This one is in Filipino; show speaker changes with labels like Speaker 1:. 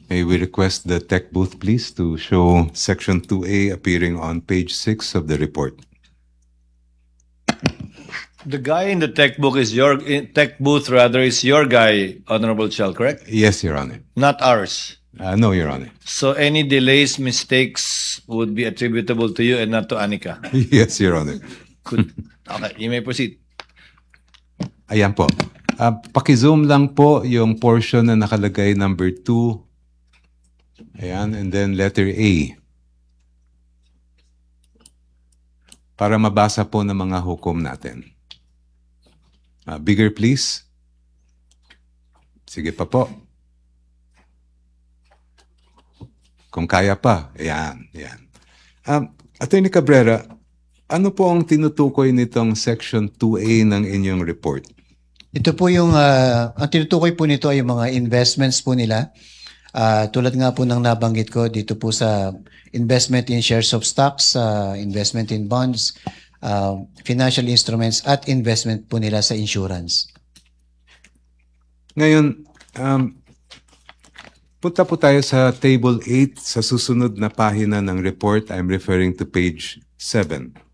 Speaker 1: May we request the tech booth, please, to show Section 2A appearing on page 6 of the report.
Speaker 2: The guy in the tech book is tech booth rather is your guy, Honorable Chell, correct?
Speaker 1: Yes, Your Honor.
Speaker 2: Not ours.
Speaker 1: No, Your Honor.
Speaker 2: So any delays, mistakes would be attributable to you and not to Anika.
Speaker 1: Yes, Your Honor.
Speaker 2: Good. Okay, you may proceed.
Speaker 1: Ayan po. Paki-zoom lang po yung portion na nakalagay number 2. Ayan, and then letter A. Para mabasa po ng mga hukom natin. Bigger, please. Sige pa po. Kung kaya pa. Ayan, ayan. Attorney Cabrera, ano po ang tinutukoy nitong Section 2A ng inyong report?
Speaker 3: Ito po yung, ang tinutukoy po nito ay yung mga investments po nila. Tulad nga po ng nabanggit ko dito po sa investment in shares of stocks, investment in bonds, financial instruments, at investment po nila sa insurance.
Speaker 1: Ngayon, punta po tayo sa Table 8 sa susunod na pahina ng report. I'm referring to page 7.